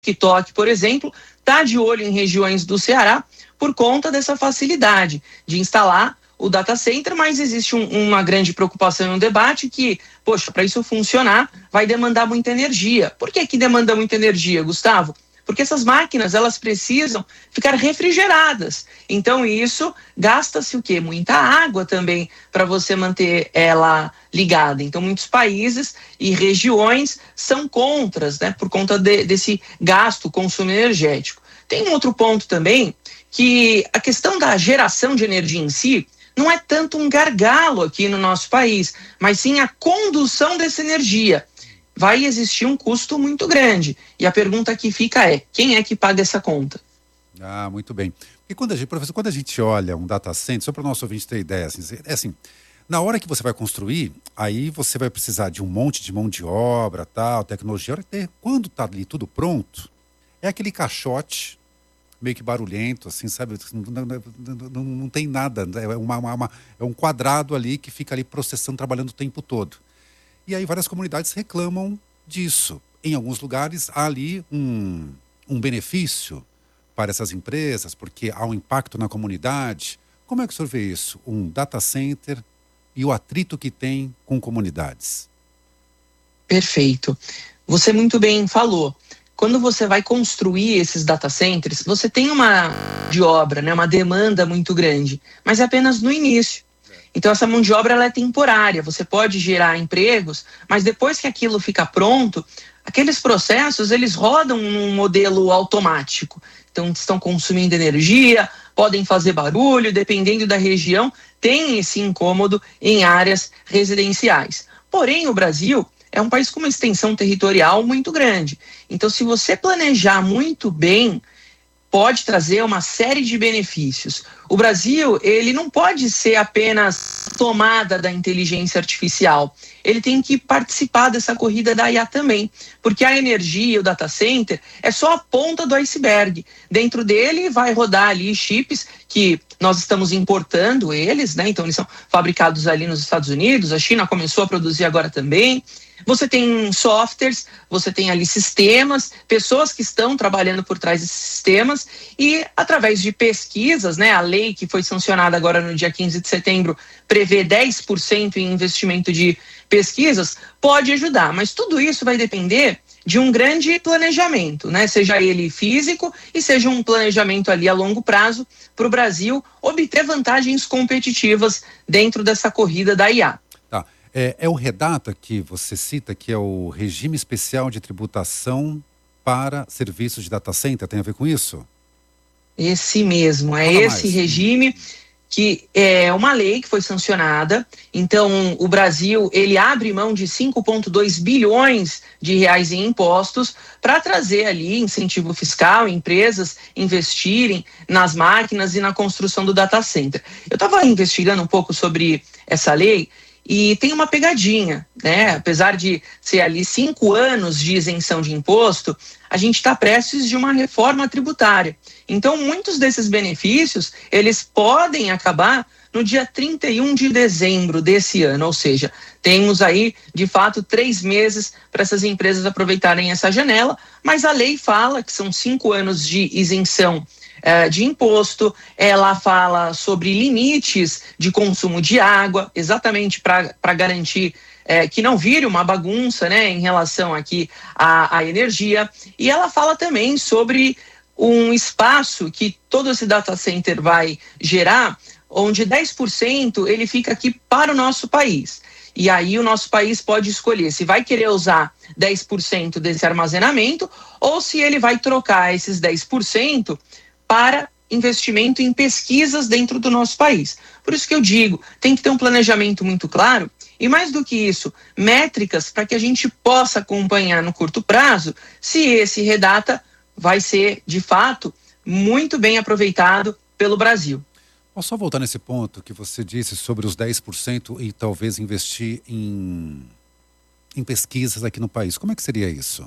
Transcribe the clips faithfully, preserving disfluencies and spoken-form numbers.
TikTok, por exemplo, está de olho em regiões do Ceará por conta dessa facilidade de instalar o data center, mas existe um, uma grande preocupação e um debate que, poxa, para isso funcionar, vai demandar muita energia. Por que que demanda muita energia, Gustavo? Porque essas máquinas, elas precisam ficar refrigeradas. Então, isso gasta-se o quê? Muita água também para você manter ela ligada. Então, muitos países e regiões são contras, né, por conta de, desse gasto, consumo energético. Tem um outro ponto também, que a questão da geração de energia em si não é tanto um gargalo aqui no nosso país, mas sim a condução dessa energia. Vai existir um custo muito grande. E a pergunta que fica é, quem é que paga essa conta? Ah, muito bem. E quando a gente, professor, quando a gente olha um data center, só para o nosso ouvinte ter ideia, assim, é assim, na hora que você vai construir, aí você vai precisar de um monte de mão de obra, tal, tecnologia. Quando está ali tudo pronto, é aquele caixote meio que barulhento, assim, sabe? Não, não, não, não tem nada, é, uma, uma, é um quadrado ali que fica ali processando, trabalhando o tempo todo. E aí várias comunidades reclamam disso. Em alguns lugares há ali um, um benefício para essas empresas, porque há um impacto na comunidade. Como é que o senhor vê isso? Um data center e o atrito que tem com comunidades. Perfeito. Você muito bem falou. Quando você vai construir esses data centers, você tem uma de obra, né, uma demanda muito grande, mas é apenas no início. Então, essa mão de obra ela é temporária, você pode gerar empregos, mas depois que aquilo fica pronto, aqueles processos, eles rodam num modelo automático. Então, estão consumindo energia, podem fazer barulho, dependendo da região, tem esse incômodo em áreas residenciais. Porém, o Brasil é um país com uma extensão territorial muito grande. Então, se você planejar muito bem, pode trazer uma série de benefícios. O Brasil, ele não pode ser apenas tomada da inteligência artificial. Ele tem que participar dessa corrida da I A também, porque a energia e o data center é só a ponta do iceberg. Dentro dele vai rodar ali chips que nós estamos importando eles, né? Então eles são fabricados ali nos Estados Unidos, a China começou a produzir agora também. Você tem softwares, você tem ali sistemas, pessoas que estão trabalhando por trás desses sistemas e através de pesquisas, né, a lei que foi sancionada agora no dia quinze de setembro prevê dez por cento em investimento de pesquisas, pode ajudar, mas tudo isso vai depender de um grande planejamento, né, seja ele físico e seja um planejamento ali a longo prazo para o Brasil obter vantagens competitivas dentro dessa corrida da I A. É, é o REDATA que você cita, que é o Regime Especial de Tributação para Serviços de Data Center, tem a ver com isso? Esse mesmo, é Fala esse mais. regime que é uma lei que foi sancionada. Então, o Brasil, ele abre mão de cinco vírgula dois bilhões de reais em impostos para trazer ali incentivo fiscal, empresas investirem nas máquinas e na construção do data center. Eu estava investigando um pouco sobre essa lei, e tem uma pegadinha, né? Apesar de ser ali cinco anos de isenção de imposto, a gente está prestes de uma reforma tributária. Então, muitos desses benefícios, eles podem acabar no dia trinta e um de dezembro desse ano, ou seja, temos aí, de fato, três meses para essas empresas aproveitarem essa janela, mas a lei fala que são cinco anos de isenção de imposto, ela fala sobre limites de consumo de água, exatamente para garantir é, que não vire uma bagunça, né, em relação aqui à, à energia, e ela fala também sobre um espaço que todo esse data center vai gerar, onde dez por cento ele fica aqui para o nosso país. E aí o nosso país pode escolher se vai querer usar dez por cento desse armazenamento ou se ele vai trocar esses dez por cento para investimento em pesquisas dentro do nosso país. Por isso que eu digo, tem que ter um planejamento muito claro e, mais do que isso, métricas para que a gente possa acompanhar no curto prazo se esse REDATA vai ser, de fato, muito bem aproveitado pelo Brasil. Posso só voltar nesse ponto que você disse sobre os dez por cento e talvez investir em, em pesquisas aqui no país. Como é que seria isso?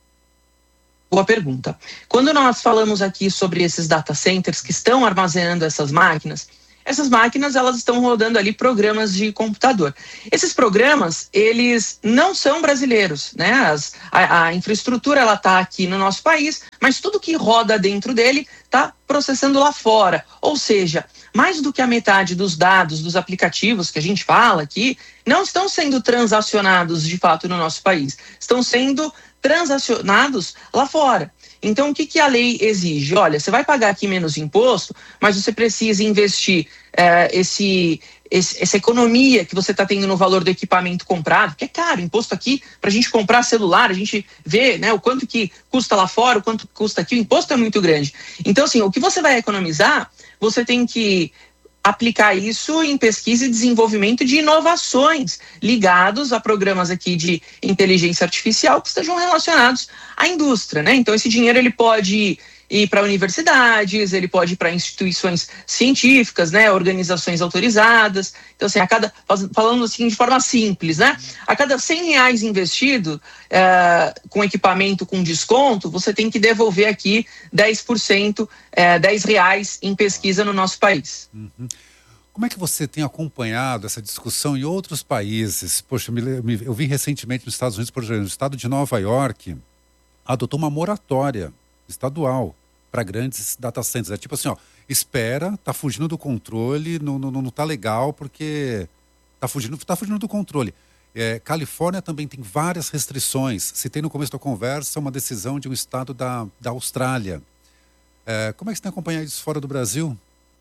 Boa pergunta. Quando nós falamos aqui sobre esses data centers que estão armazenando essas máquinas, essas máquinas elas estão rodando ali programas de computador. Esses programas, eles não são brasileiros, né? As, a, a infraestrutura ela está aqui no nosso país, mas tudo que roda dentro dele está processando lá fora. Ou seja, mais do que a metade dos dados dos aplicativos que a gente fala aqui não estão sendo transacionados de fato no nosso país, estão sendo transacionados lá fora. Então, o que, que a lei exige? Olha, você vai pagar aqui menos imposto, mas você precisa investir é, esse, esse, essa economia que você está tendo no valor do equipamento comprado, que é caro, imposto aqui, para a gente comprar celular, a gente vê, né, o quanto que custa lá fora, o quanto custa aqui, o imposto é muito grande. Então, assim, o que você vai economizar, você tem que aplicar isso em pesquisa e desenvolvimento de inovações ligados a programas aqui de inteligência artificial que estejam relacionados à indústria, né? Então esse dinheiro ele pode ir para universidades, ele pode ir para instituições científicas, né? Organizações autorizadas. Então assim, a cada, falando assim de forma simples, né? A cada cem reais investido é, com equipamento com desconto, você tem que devolver aqui dez por cento, é, dez reais em pesquisa no nosso país. Uhum. Como é que você tem acompanhado essa discussão em outros países? Poxa, eu vi recentemente nos Estados Unidos, por exemplo, o estado de Nova York adotou uma moratória estadual para grandes data centers. É tipo assim, ó, espera, tá fugindo do controle, não, não, não tá legal porque tá fugindo, tá fugindo do controle. É, Califórnia também tem várias restrições. Citei no começo da conversa uma decisão de um estado da, da Austrália. É, como é que você tem acompanhado isso fora do Brasil?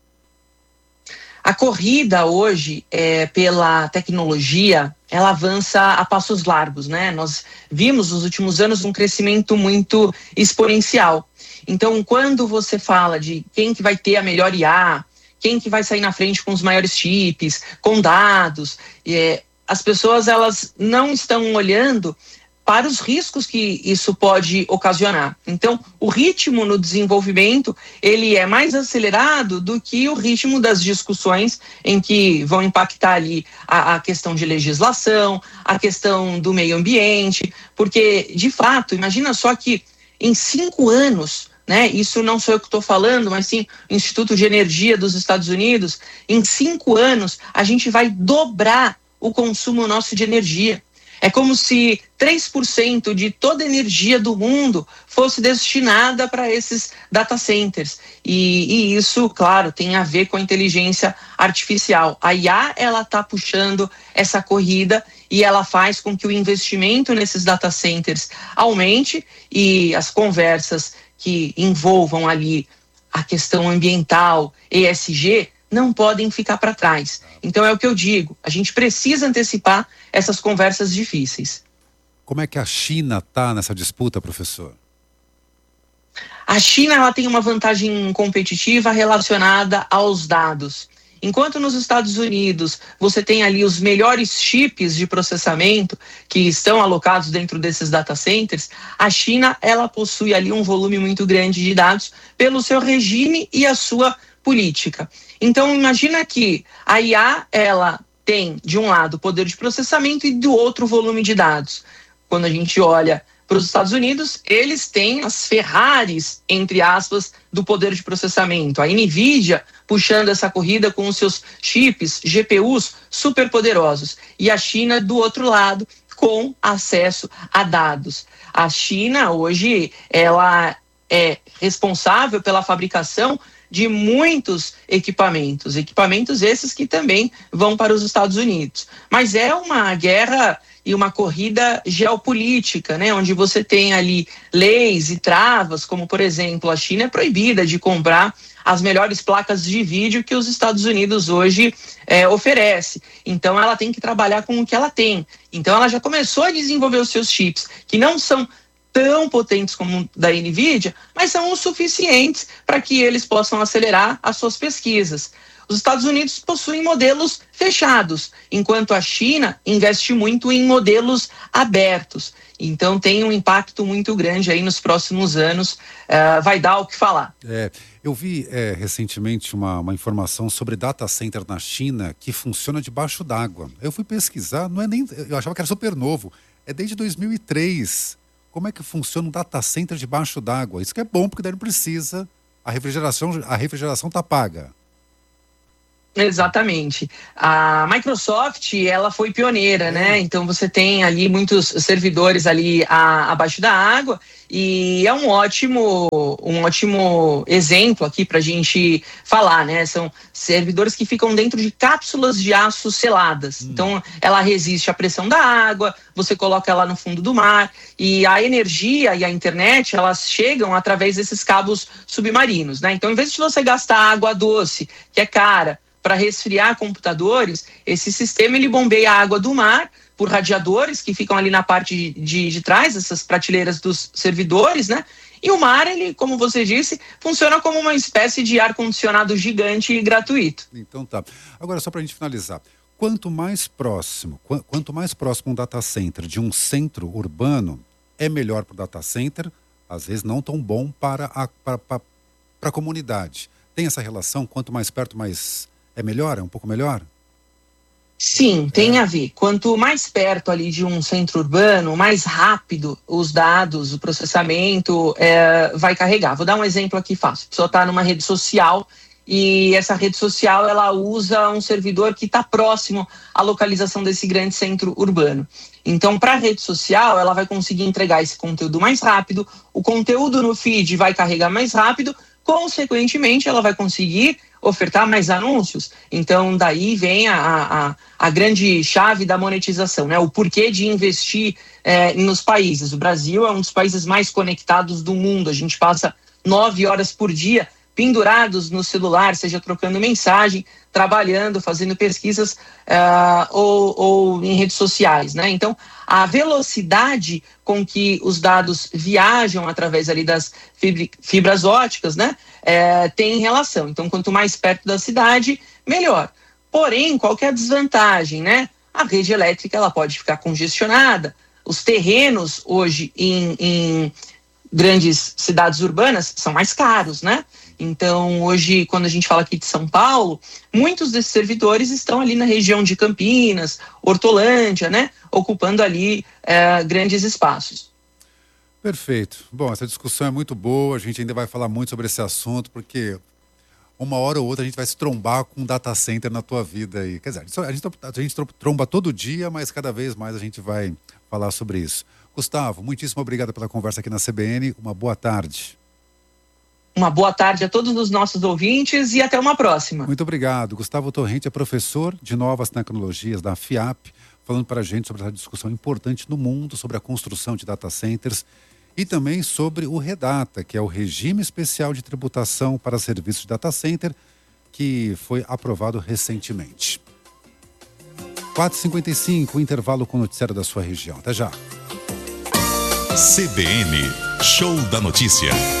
A corrida hoje é, pela tecnologia, ela avança a passos largos, né? Nós vimos nos últimos anos um crescimento muito exponencial. Então, quando você fala de quem que vai ter a melhor I A, quem que vai sair na frente com os maiores chips, com dados, é, as pessoas elas não estão olhando para os riscos que isso pode ocasionar. Então, o ritmo no desenvolvimento, ele é mais acelerado do que o ritmo das discussões em que vão impactar ali a, a questão de legislação, a questão do meio ambiente, porque, de fato, imagina só que em cinco anos, né, isso não sou eu que estou falando, mas sim o Instituto de Energia dos Estados Unidos, em cinco anos a gente vai dobrar o consumo nosso de energia. É como se três por cento de toda a energia do mundo fosse destinada para esses data centers. E, e isso, claro, tem a ver com a inteligência artificial. A I A, ela está puxando essa corrida e ela faz com que o investimento nesses data centers aumente e as conversas que envolvam ali a questão ambiental, E S G, não podem ficar para trás. Então é o que eu digo, a gente precisa antecipar essas conversas difíceis. Como é que a China está nessa disputa, professor? A China ela tem uma vantagem competitiva relacionada aos dados. Enquanto nos Estados Unidos você tem ali os melhores chips de processamento que estão alocados dentro desses data centers, a China ela possui ali um volume muito grande de dados pelo seu regime e a sua política. Então imagina que a I A ela tem de um lado poder de processamento e do outro volume de dados. Quando a gente olha para os Estados Unidos, eles têm as Ferraris, entre aspas, do poder de processamento. A NVIDIA puxando essa corrida com os seus chips, G P Us super poderosos. E a China do outro lado com acesso a dados. A China hoje ela é responsável pela fabricação de muitos equipamentos, equipamentos esses que também vão para os Estados Unidos. Mas é uma guerra e uma corrida geopolítica, né, onde você tem ali leis e travas, como por exemplo, a China é proibida de comprar as melhores placas de vídeo que os Estados Unidos hoje é, oferece. Então ela tem que trabalhar com o que ela tem. Então ela já começou a desenvolver os seus chips, que não são tão potentes como da NVIDIA, mas são o suficientes para que eles possam acelerar as suas pesquisas. Os Estados Unidos possuem modelos fechados, enquanto a China investe muito em modelos abertos. Então tem um impacto muito grande aí nos próximos anos, uh, vai dar o que falar. É, eu vi é, recentemente uma, uma informação sobre data center na China que funciona debaixo d'água. Eu fui pesquisar, não é nem, eu achava que era super novo, é desde dois mil e três. Como é que funciona um data center debaixo d'água? Isso que é bom, porque daí não precisa, a refrigeração a refrigeração está paga. Exatamente. A Microsoft, ela foi pioneira, né? Então você tem ali muitos servidores ali a, abaixo da água e é um ótimo, um ótimo exemplo aqui para a gente falar, né? São servidores que ficam dentro de cápsulas de aço seladas. Hum. Então ela resiste à pressão da água, você coloca ela no fundo do mar e a energia e a internet, elas chegam através desses cabos submarinos, né? Então, em vez de você gastar água doce, que é cara, para resfriar computadores, esse sistema ele bombeia a água do mar por radiadores que ficam ali na parte de, de, de trás, essas prateleiras dos servidores, né? E o mar, ele, como você disse, funciona como uma espécie de ar-condicionado gigante e gratuito. Então tá. Agora, só para a gente finalizar, quanto mais próximo, qu- quanto mais próximo um data center de um centro urbano, é melhor para o data center, às vezes não tão bom para a, para, para, para a comunidade. Tem essa relação? Quanto mais perto, mais... É melhor? É um pouco melhor? Sim, tem a ver. Quanto mais perto ali de um centro urbano, mais rápido os dados, o processamento é, vai carregar. Vou dar um exemplo aqui fácil. A pessoa está numa rede social e essa rede social ela usa um servidor que está próximo à localização desse grande centro urbano. Então, para a rede social, ela vai conseguir entregar esse conteúdo mais rápido, o conteúdo no feed vai carregar mais rápido, consequentemente, ela vai conseguir ofertar mais anúncios. Então, daí vem a, a, a grande chave da monetização, né? O porquê de investir é, nos países. O Brasil é um dos países mais conectados do mundo. A gente passa nove horas por dia pendurados no celular, seja trocando mensagem, trabalhando, fazendo pesquisas uh, ou, ou em redes sociais, né? Então, a velocidade com que os dados viajam através ali das fibras óticas, né, é, tem relação. Então, quanto mais perto da cidade, melhor. Porém, qual que é a desvantagem, né? A rede elétrica ela pode ficar congestionada. Os terrenos hoje em, em grandes cidades urbanas são mais caros, né? Então, hoje, quando a gente fala aqui de São Paulo, muitos desses servidores estão ali na região de Campinas, Hortolândia, né? Ocupando ali é, grandes espaços. Perfeito. Bom, essa discussão é muito boa, a gente ainda vai falar muito sobre esse assunto, porque uma hora ou outra a gente vai se trombar com um data center na tua vida aí. Quer dizer, a gente, a gente tromba todo dia, mas cada vez mais a gente vai falar sobre isso. Gustavo, muitíssimo obrigado pela conversa aqui na C B N. Uma boa tarde. Uma boa tarde a todos os nossos ouvintes e até uma próxima. Muito obrigado. Gustavo Torrente é professor de novas tecnologias da FIAP, falando para a gente sobre essa discussão importante no mundo, sobre a construção de data centers e também sobre o REDATA, que é o Regime Especial de Tributação para Serviços de Data Center, que foi aprovado recentemente. quatro e cinquenta e cinco, o intervalo com o noticiário da sua região. Até já. C B N, Show da Notícia.